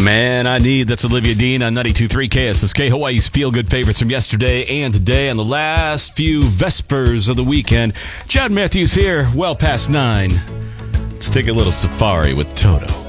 Man, I Need. That's Olivia Dean on 92.3 KSSK, Hawaii's feel-good favorites from yesterday and today on the last few Vespers of the weekend. Chad Matthews here, well past 9. Let's take a little safari with Toto.